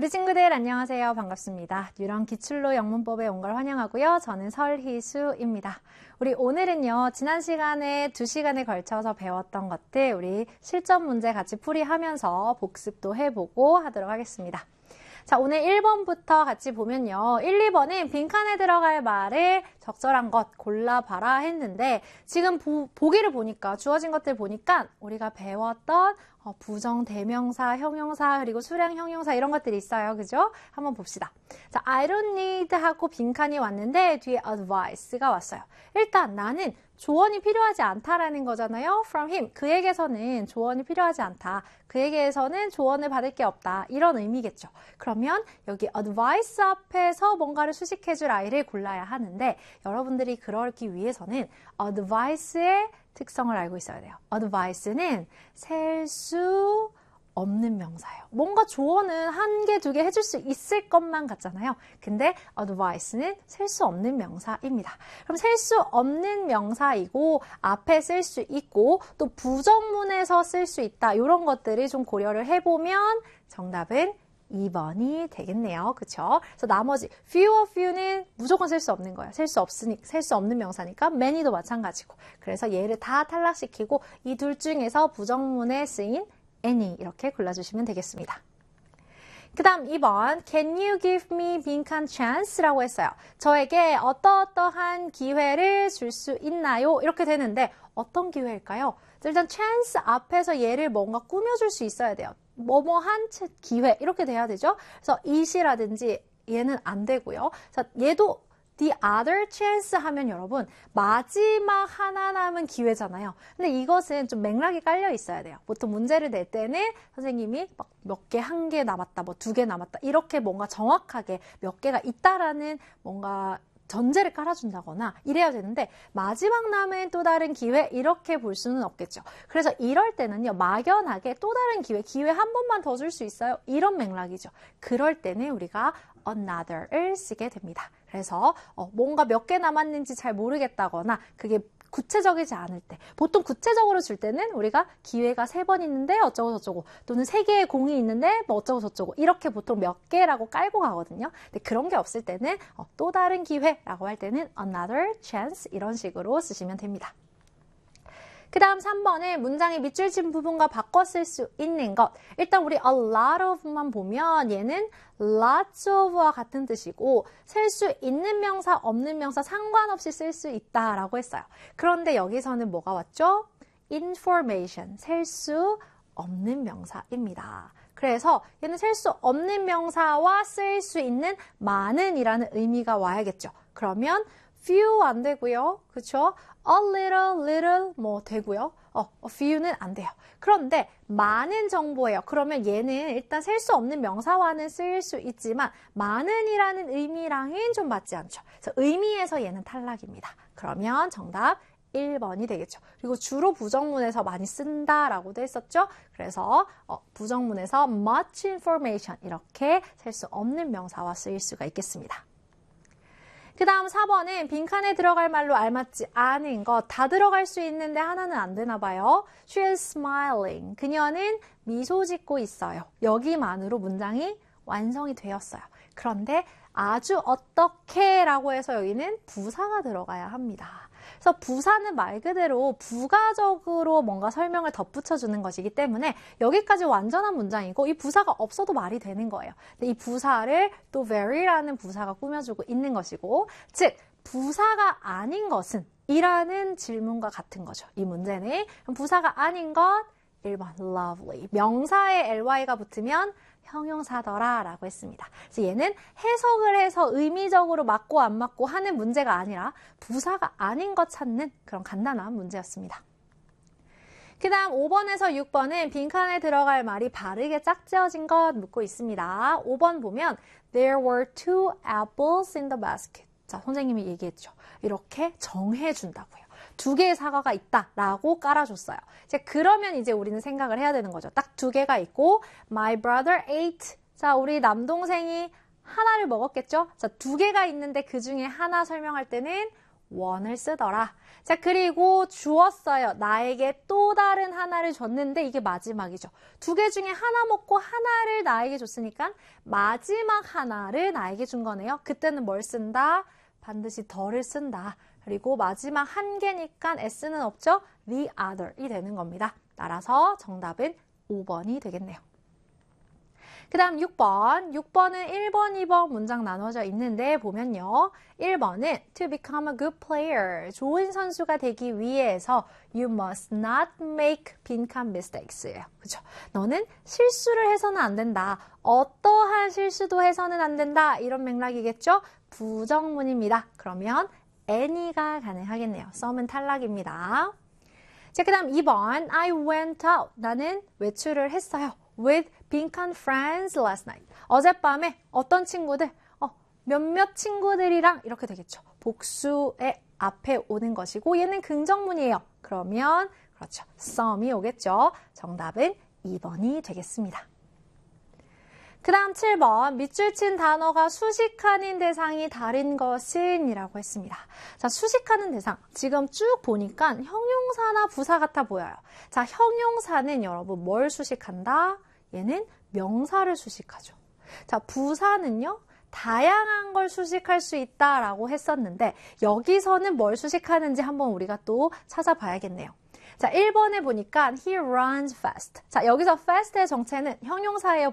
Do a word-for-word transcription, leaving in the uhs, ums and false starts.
우리 친구들 안녕하세요. 반갑습니다. 뉴런 기출로 영문법에 온 걸 환영하고요. 저는 설희수입니다. 우리 오늘은요. 지난 시간에 두 시간에 걸쳐서 배웠던 것들 우리 실전 문제 같이 풀이하면서 복습도 해보고 하도록 하겠습니다. 자, 오늘 일 번부터 같이 보면요. 일, 이 번은 빈칸에 들어갈 말을 적절한 것 골라봐라 했는데 지금 보, 보기를 보니까 주어진 것들 보니까 우리가 배웠던 어, 부정, 대명사, 형용사, 그리고 수량 형용사 이런 것들이 있어요. 그죠? 한번 봅시다. 자, I don't need 하고 빈칸이 왔는데 뒤에 advice가 왔어요. 일단 나는 조언이 필요하지 않다라는 거잖아요. From him. 그에게서는 조언이 필요하지 않다. 그에게서는 조언을 받을 게 없다. 이런 의미겠죠. 그러면 여기 advice 앞에서 뭔가를 수식해줄 아이를 골라야 하는데 여러분들이 그러기 위해서는 advice의 특성을 알고 있어야 돼요. advice는 셀 수 없는 명사예요. 뭔가 조언은 한 개, 두 개 해줄 수 있을 것만 같잖아요. 근데 advice는 셀 수 없는 명사입니다. 그럼 셀 수 없는 명사이고 앞에 쓸 수 있고 또 부정문에서 쓸 수 있다. 이런 것들을 좀 고려를 해보면 정답은 이 번이 되겠네요. 그쵸? 그래서 나머지 few or few는 무조건 쓸 수 없는 거예요. 셀 수 없으니, 셀 수 없는 명사니까 many도 마찬가지고. 그래서 얘를 다 탈락시키고 이 둘 중에서 부정문에 쓰인 any 이렇게 골라주시면 되겠습니다. 그 다음 이 번 Can you give me 빈칸 chance라고 했어요. 저에게 어떠어떠한 기회를 줄 수 있나요? 이렇게 되는데 어떤 기회일까요? 일단 chance 앞에서 얘를 뭔가 꾸며줄 수 있어야 돼요. 뭐뭐한 기회 이렇게 돼야 되죠. 그래서 it이라든지 얘는 안 되고요. 자, 얘도 the other chance 하면 여러분 마지막 하나 남은 기회잖아요. 근데 이것은 좀 맥락이 깔려 있어야 돼요. 보통 문제를 낼 때는 선생님이 막 몇 개, 한 개 남았다, 뭐 두 개 남았다 이렇게 뭔가 정확하게 몇 개가 있다라는 뭔가 전제를 깔아준다거나 이래야 되는데 마지막 남은 또 다른 기회 이렇게 볼 수는 없겠죠. 그래서 이럴 때는요. 막연하게 또 다른 기회, 기회 한 번만 더 줄 수 있어요? 이런 맥락이죠. 그럴 때는 우리가 another를 쓰게 됩니다. 그래서 어, 뭔가 몇 개 남았는지 잘 모르겠다거나 그게 구체적이지 않을 때 보통 구체적으로 줄 때는 우리가 기회가 세 번 있는데 어쩌고 저쩌고 또는 세 개의 공이 있는데 뭐 어쩌고 저쩌고 이렇게 보통 몇 개라고 깔고 가거든요. 근데 그런 게 없을 때는 어, 또 다른 기회라고 할 때는 another chance 이런 식으로 쓰시면 됩니다. 그 다음 삼 번은 문장의 밑줄 친 부분과 바꿔 쓸 수 있는 것. 일단 우리 a lot of만 보면 얘는 lots of와 같은 뜻이고 쓸 수 있는 명사, 없는 명사 상관없이 쓸 수 있다라고 했어요. 그런데 여기서는 뭐가 왔죠? information, 셀 수 없는 명사입니다. 그래서 얘는 셀 수 없는 명사와 쓸 수 있는 많은 이라는 의미가 와야겠죠. 그러면 few 안 되고요. 그쵸? a little, little 뭐 되고요. 어, a few는 안 돼요. 그런데 많은 정보예요. 그러면 얘는 일단 셀 수 없는 명사와는 쓰일 수 있지만 많은이라는 의미랑은 좀 맞지 않죠. 그래서 의미에서 얘는 탈락입니다. 그러면 정답 일 번이 되겠죠. 그리고 주로 부정문에서 많이 쓴다라고도 했었죠. 그래서 어, 부정문에서 much information 이렇게 셀 수 없는 명사와 쓰일 수가 있겠습니다. 그 다음 사 번은 빈칸에 들어갈 말로 알맞지 않은 것. 다 들어갈 수 있는데 하나는 안 되나 봐요. She is smiling. 그녀는 미소 짓고 있어요. 여기만으로 문장이 완성이 되었어요. 그런데 아주 어떻게 라고 해서 여기는 부사가 들어가야 합니다. 그래서 부사는 말 그대로 부가적으로 뭔가 설명을 덧붙여주는 것이기 때문에 여기까지 완전한 문장이고 이 부사가 없어도 말이 되는 거예요. 근데 이 부사를 또 very라는 부사가 꾸며주고 있는 것이고 즉 부사가 아닌 것은 이라는 질문과 같은 거죠. 이 문제는 부사가 아닌 것 일 번 lovely. 명사에 ly가 붙으면 형용사더라 라고 했습니다. 그래서 얘는 해석을 해서 의미적으로 맞고 안 맞고 하는 문제가 아니라 부사가 아닌 것 찾는 그런 간단한 문제였습니다. 그 다음 오 번에서 육 번은 빈칸에 들어갈 말이 바르게 짝지어진 것 묻고 있습니다. 오 번 보면 There were two apples in the basket. 자, 선생님이 얘기했죠. 이렇게 정해준다고요. 두 개의 사과가 있다라고 깔아줬어요. 이제 그러면 이제 우리는 생각을 해야 되는 거죠. 딱 두 개가 있고 My brother ate. 자, 우리 남동생이 하나를 먹었겠죠? 자, 두 개가 있는데 그 중에 하나 설명할 때는 원을 쓰더라. 자, 그리고 주었어요. 나에게 또 다른 하나를 줬는데 이게 마지막이죠. 두 개 중에 하나 먹고 하나를 나에게 줬으니까 마지막 하나를 나에게 준 거네요. 그때는 뭘 쓴다? 반드시 더를 쓴다. 그리고 마지막 한 개니까 s는 없죠? the other이 되는 겁니다. 따라서 정답은 오 번이 되겠네요. 그 다음 육 번. 육 번은 일 번, 이 번 문장 나눠져 있는데 보면요. 일 번은 to become a good player. 좋은 선수가 되기 위해서 you must not make 빈칸 mistakes예요. 그죠? 너는 실수를 해서는 안 된다. 어떠한 실수도 해서는 안 된다. 이런 맥락이겠죠? 부정문입니다. 그러면 any가 가능하겠네요. some은 탈락입니다. 자, 그 다음 이 번. I went out. 나는 외출을 했어요. with 빈칸 friends last night. 어젯밤에 어떤 친구들? 어, 몇몇 친구들이랑 이렇게 되겠죠. 복수의 앞에 오는 것이고 얘는 긍정문이에요. 그러면 그렇죠. some이 오겠죠. 정답은 이 번이 되겠습니다. 그 다음 칠 번. 밑줄 친 단어가 수식하는 대상이 다른 것은 이라고 했습니다. 자, 수식하는 대상. 지금 쭉 보니까 형용사나 부사 같아 보여요. 자, 형용사는 여러분 뭘 수식한다? 얘는 명사를 수식하죠. 자, 부사는요. 다양한 걸 수식할 수 있다라고 했었는데 여기서는 뭘 수식하는지 한번 우리가 또 찾아봐야겠네요. 자, 일 번에 보니까 he runs fast. 자, 여기서 fast의 정체는 형용사예요,